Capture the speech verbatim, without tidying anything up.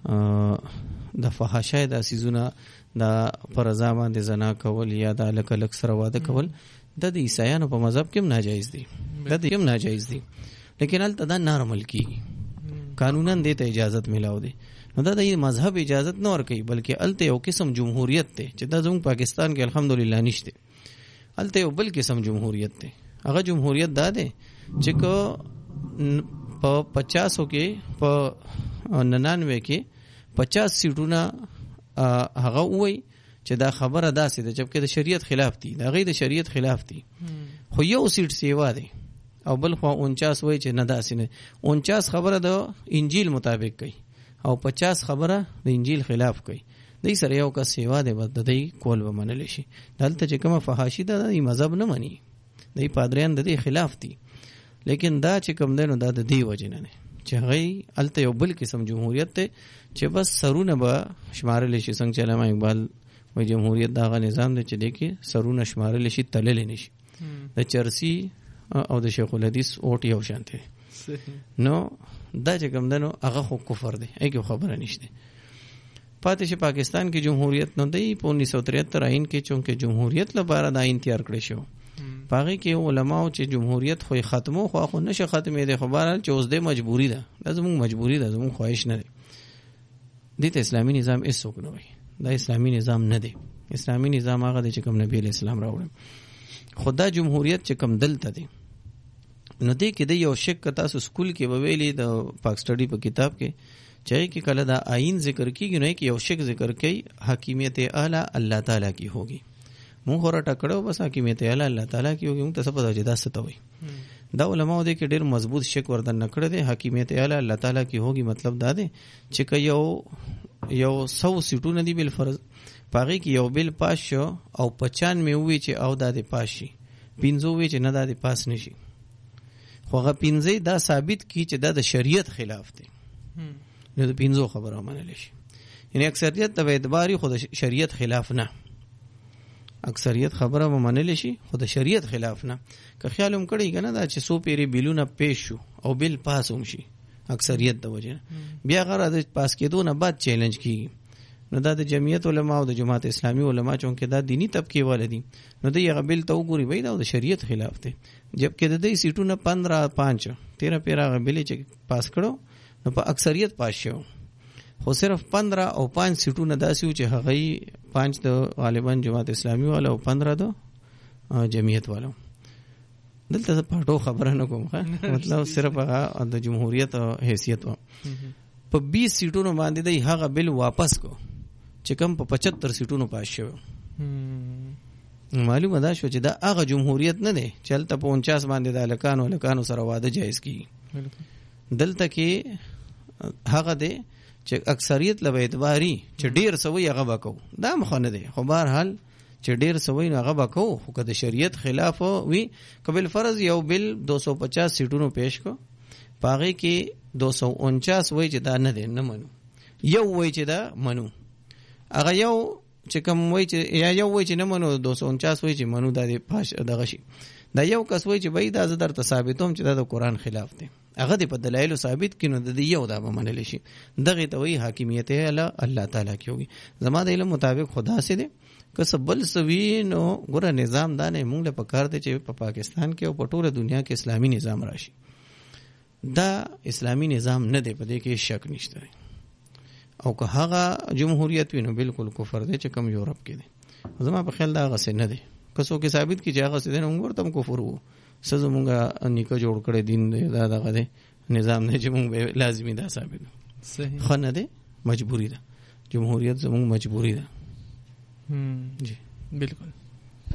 د فحاشا د سيزونه د پرزا باندې زنا کول یا د الک الک سره واده کول د عیسایانو په مذهب کې ناجایز دي، د دې هم ناجایز دي، لیکن هلته دا نارمل کیږي، قانونا دې ته اجازت ملاو دي. نو دا د مذهب اجازت نه ورکوي، بلکې هلته یو قسم جمهوریت دی چې دا زموږ پاکستان کې الحمدلله نشته. هلته یو بل قسم جمهوریت دی. هغه جمهوریت دا دی چې کو په پچاسو کې په ننانوے کې پچاس سیټونه هغه وای چې دا خبره داسې ده جبکې د شریعت خلاف دي، دا غي د شریعت خلاف دي، خو یو سیټ سیوا دی او بل خو انچاس وای چې نه داسې نه. انچاس خبره د انجیل مطابق کوي او پچاس خبره د انجیل خلاف کوي. دای سره یو کا سیوا دی بد دای کول به منل شي. دلته چې کومه فحاشي ده د مذهب نه مني، دای پادریان د دې خلاف دي، لیکن دا چې کوم دینو دا د دې وجه نه چې هغه الته یو بل قسم جمهوریت ته چې بس سرونه به شمارل شي. څنګه چې علامه اقبال وایي جمهوریت دا غا نظام دی چې د کې سرونه شمارل شي تلل نشي. د چرسی او د شیخ الحدیث اوټ یو شانته نو دا چې کوم دنو هغه خو کفر دی، ایګو خبره نشته. پاتې چې پاکستان کې جمهوریت نه دی په انیس سو تریہتر آئین کې چونکه جمهوریت لپاره د آئین تیار کړی شو، پاغي کې علماء چې جمهوریت خو ختمو خو خو نشه ختمې ده، خو بهرحال چې اوس د مجبوری ده، لازم مجبوری ده، زموږ خواهش نه دی. د اسلامي نظام هیڅ څوک نه وایي دا اسلامي نظام نه دی. اسلامي نظام هغه دی چې کوم نبی اسلام راوړل، خدا جمهوریت چې کوم دلته دی. نو دې کې د یو شک تاسو سکول کې وویلې د پاک سټډي په کتاب کې چې کې کله دا آئین ذکر کیږي نو کې یو شک ذکر کوي حاکمیت اعلی الله تعالی کی ہوگی. مونږ ور ټکړو بس حاکمیت اعلی الله تعالی کی ہوگی، موږ ته څه پته چې دا څه ته وایي. دا علماء دې کې ډېر مضبوط شک وردن نکړه دي حاکمیت اعلی الله تعالی کی ہوگی. مطلب دا دی چې که یو یو سو سیټونه دی بل فرض پاغي کې یو بل پاس شو او پچانوے وی چې او دا د پاس شي، پینځو وی چې نه دا د پاس نشي، خو هغه پینځه دا ثابت کی چې دا د شریعت خلاف دی. نو د پینځو خبره منل شي، یعنی اکثریت د اعتباري خود شریعت خلاف نه، اکثریت خبره منل شي خود شریعت خلاف نه. که خیال هم کړی کنه دا چې سو پیری بیلونه پیش شو او بل پاس هم شي اکثریت د وجه بیا غره د پاس کېدو نه بعد چیلنج کی. نو دا د جمعیت علما او د جماعت اسلامی علما چونکه دا دینی طبقه والدي نو د یغه بل ته وګوري وای دا د شریعت خلاف دی، جبکې د دې سیټونه پندرہ پانچ تیرہ پیرا غبلې چې پاس کړو نو په اکثریت پاس شو، خو صرف پندرہ او پانچ سیټونه داسیو چې هغه پانچ د غالبا جماعت اسلامی والا او پندرہ د جمعیت والا. دلته پټو خبره نه کوم، مطلب صرف هغه د جمهوریت حیثیت و. په بیس سیټونو باندې د هغه بل واپس کو چې کم په پچہتر سیټونو پاس شو. معلومه ده شو چې دا هغه جمهوریت نه دی چې هلته په انچاس باندې د الکانو الکانو سره واده جایز کی. دلته کې هغه دی چې اکثریت له اعتباري چې ډیر سوي هغه وکاو، دا مخنه دی، خو بهرحال چې ډیر سوي هغه وکاو خو که د شریعت خلاف وي قبل فرض یو بل دو سو پچاس سیټونو پیش کو پاغه کې دو سو انچاس وای چې دا نه دی نه منو، یو وای چې دا منو، هغه یو چې کوم وای چې یا یو وای چې نه منو دو سو انچاس وای چې منو دا دی پاش دغه شي. دا یو کس وای چې بای دا زدر ثابتوم چې دا د قران خلاف دی، هغه د په دلایل ثابت کینو د یو دا به منل شي. دغه ته وای حاکمیت اعلی الله تعالی کی ہوگی. زما د علم مطابق خدا سے دی که بل سوي نو ګوره نظام دا نه مونږ له پکار دی چې په پاکستان کې او په ټوله دنیا کې اسلامي نظام راشي. دا اسلامی نظام نه دی، په دې کې شک نشته. او که هغه جمهوریت وینو بالکل کفر دی چې کم یورپ کې دی. زما په خیال دا هغه څه نه دی، کسو کې ثابت کی چې هغه څه دی نو موږ تم کفر وو سزا مونږه نیکه جوړ کړی دین دی دا دغه دی نظام نه چې مونږ لازمي دا ثابت صحیح خو نه دی، مجبوری ده. جمهوریت زموږ مجبوری ده. جی بالکل.